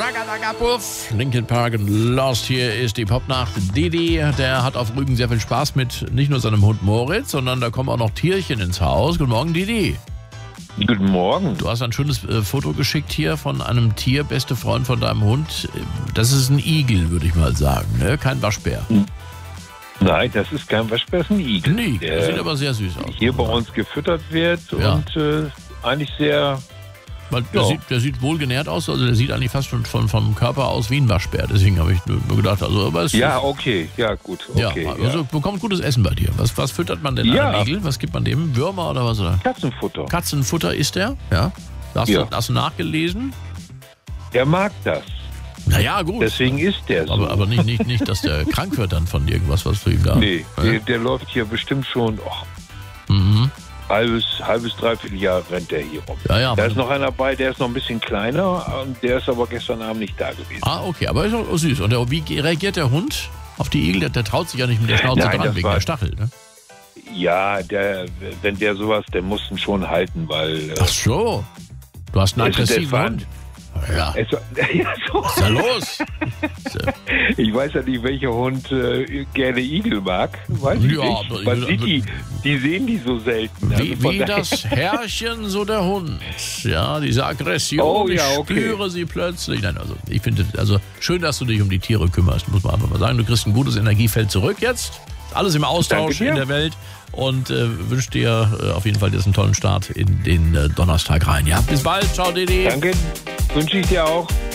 Chaka Chaka Puff. Linkin Park und Lost. Hier ist die Popnacht. Didi, der hat auf Rügen sehr viel Spaß mit nicht nur seinem Hund Moritz, sondern da kommen auch noch Tierchen ins Haus. Guten Morgen, Didi. Guten Morgen. Du hast ein schönes Foto geschickt hier von einem Tier, beste Freund von deinem Hund. Das ist ein Igel, würde ich mal sagen, ne? Kein Waschbär. Nein, das ist kein Waschbär, das ist ein Igel. Ein Igel, der sieht aber sehr süß aus. Hier bei uns gefüttert wird und eigentlich sehr... Weil der sieht wohlgenährt aus, also der sieht eigentlich fast schon vom Körper aus wie ein Waschbär. Deswegen habe ich nur gedacht, also aber es okay, ja gut. Okay, also bekommt gutes Essen bei dir. Was füttert man denn einem Igel? Was gibt man dem? Würmer oder was? Oder? Katzenfutter. Katzenfutter isst der? Ja. Hast du nachgelesen? Der mag das. Naja, gut. Deswegen isst der so. Aber nicht, dass der krank wird dann von irgendwas, was du ihm da... Nee, der läuft hier bestimmt schon... Halbes, dreiviertel Jahr rennt der hier rum. Ja, da ist noch einer bei, der ist noch ein bisschen kleiner, und der ist aber gestern Abend nicht da gewesen. Ah, okay, aber ist auch süß. Und wie reagiert der Hund auf die Igel? Der traut sich ja nicht mit der Schnauze dran, wegen der Stachel, ne? Ja, wenn der sowas, der muss ihn schon halten, weil... Ach so, du hast einen aggressiven Hund. Ja. Was ist da los? Ich weiß ja nicht, welcher Hund gerne Igel mag. Weiß ich nicht. Man sieht die sehen die so selten. Wie das Herrchen, so der Hund. Ja, diese Aggression, ich spüre sie plötzlich. Nein, also ich finde, schön, dass du dich um die Tiere kümmerst, muss man einfach mal sagen. Du kriegst ein gutes Energiefeld zurück jetzt. Alles im Austausch in der Welt. Und wünsche dir auf jeden Fall jetzt einen tollen Start in den Donnerstag rein. Ja, bis bald. Ciao, Didi. Danke. Wünsche ich dir auch.